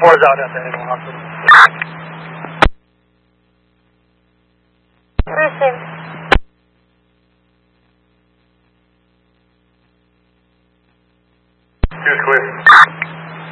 4's out at the Animal Hospital. Received. Two clear.